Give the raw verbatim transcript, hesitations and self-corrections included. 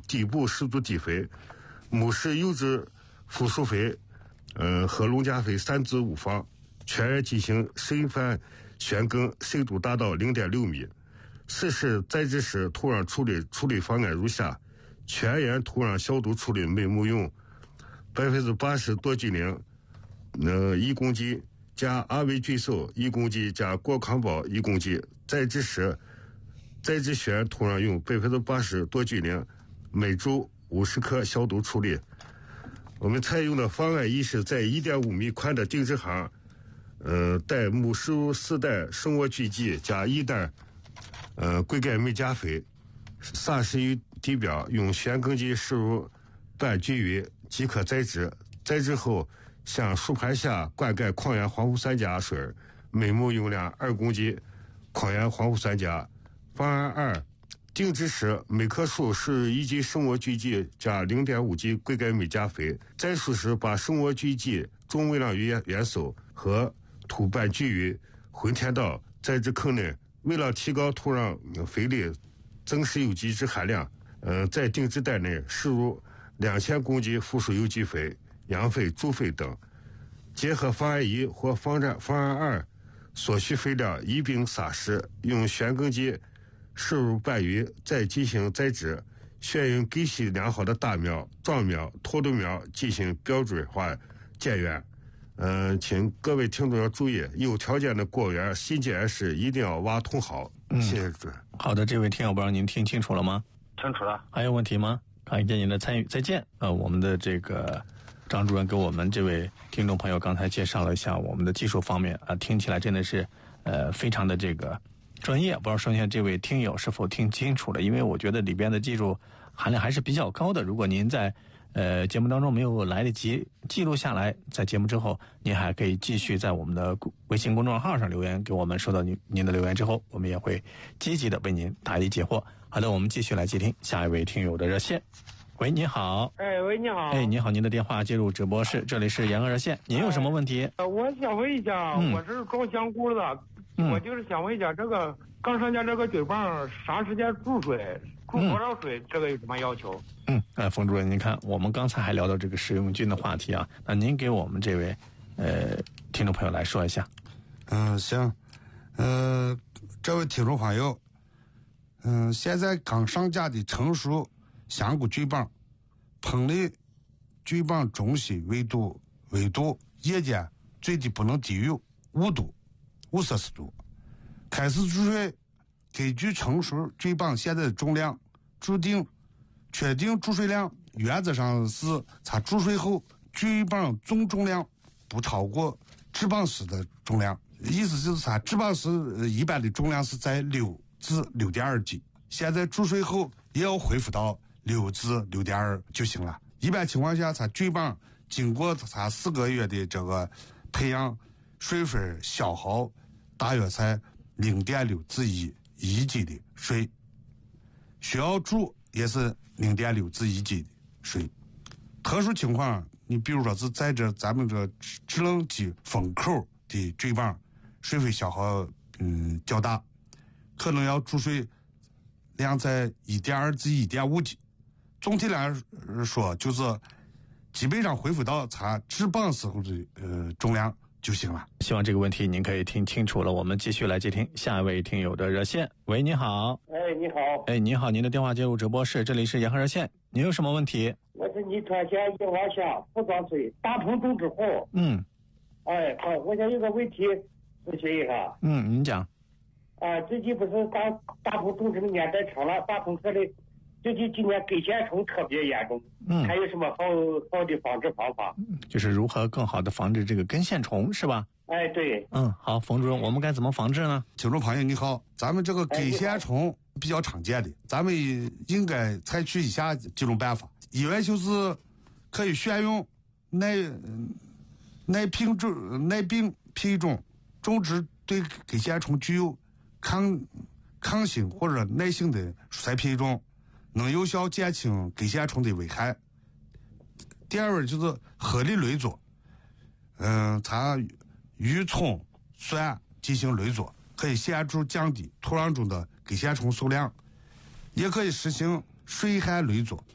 底部适度低肥，木氏优质腐熟肥，呃和农家肥三至五方，全员进行深翻旋耕，深度达到 零点六米。实施栽植时土壤处理处理方案如下：全员土壤消毒处理每亩用百分之八十多聚灵，呃一公斤加阿维菌素一公斤加果康宝一公斤。栽植时，栽植选土壤用百分之八十多聚灵，每周五十克消毒处理。我们采用的方案一是在 一点五米宽的定植行，呃，带木薯四袋生活聚集加一袋呃硅钙镁钾肥，撒施于地表，用旋耕机施入拌均匀即可栽植。栽植后向树盘下灌溉矿源黄胡酸钾水，每亩用量二公斤矿源黄胡酸钾。方案二，定植时每棵树是一斤生活聚集加 零点五斤硅钙镁钾肥。栽树时把生活聚集、中微量元元素和土拌均匀混填到栽植坑内。为了提高土壤肥力，增施有机质含量，呃，在定植袋内施入两千公斤附属有机肥、养肥、猪肥等，结合方案一或方案方案二所需肥料一并撒施，用旋耕机施入拌匀，再进行栽植。选用根系良好的大苗、壮苗、脱毒苗进行标准化建园。嗯、呃，请各位听众要注意，有条件的果园新建园时一定要挖通好。 嗯， 谢谢主任。 好的，这位听友，不知道您听清楚了吗？ 清楚了。 还有问题吗？感谢您的参与，再见。呃，我们的这个张主任给我们这位听众朋友刚才介绍了一下我们的技术方面啊、呃，听起来真的是呃非常的这个专业。不知道剩下这位听友是否听清楚了？因为我觉得里边的技术含量还是比较高的。如果您在呃节目当中没有来得及记录下来，在节目之后您还可以继续在我们的微信公众号上留言给我们。收到您您的留言之后，我们也会积极的为您答疑解惑。好的，我们继续来接听下一位听友的热线。喂，你好。 哎，喂，你好。 哎，你好，您的电话接入直播室，这里是延安热线，您有什么问题？ 呃，我想问一下， 嗯、 我是种香菇的、 嗯， 我就是想问一下，这个刚上架这个菌棒啥时间注水，注多少水、嗯，这个有什么要求？ 嗯，呃，冯主任，您看，我们刚才还聊到这个食用菌的话题啊，那您给我们这位呃听众朋友来说一下。 嗯，行，呃，这位听众朋友，嗯、呃，现在刚上架的成熟香菇菌棒，烹饪菌棒中心温度温度夜间最低不能低于五度五摄氏度。开始注水，根据成熟菌棒现在的重量，注定确定注水量，原则上是它注水后菌棒总重量不超过制棒时的重量，意思就是它制棒时一般的重量是在六至六点二斤，现在注水后也要恢复到六至六点二就行了。一般情况下，它菌棒经过它四个月的这个培养，水分消耗大约在零点六至一一斤的水，需要注也是零点六至一斤的水。特殊情况，你比如说是在这咱们这制冷机封口的菌棒，水分消耗嗯较大，可能要注水量在一点二至一点五斤。总体来说，就是基本上恢复到它制棒时候的呃重量就行了。 希望这个问题您可以听清楚了。我们继续来接听下一位听友的热线。喂，你好。 哎，你好。 哎，你好，您的电话接入直播室，这里是延安热线，您有什么问题？ 我是泥川县银华乡服装村大棚种植户。 嗯。 哎，好，我想有个问题咨询一下。 嗯，您讲。 啊，最近不是大大棚种植的年代长了，大棚科的最近今年根线虫特别严重。嗯。还有什么好好的防治方法？ 就是如何更好的防治这个根线虫，是吧？ 哎，对。 嗯，好，冯主任，我们该怎么防治呢？ 听众朋友你好，咱们这个根线虫比较常见的，咱们应该采取以下几种办法。一位就是可以选用耐耐病种耐病品种，种植对根线虫具有抗抗性或者耐性的蔬菜品种，能有效减轻根线虫的危害。第二位就是合理轮作，嗯、呃，它与葱、蒜进行轮作，可以显著降低土壤中的根线虫数量，也可以实行水旱轮作，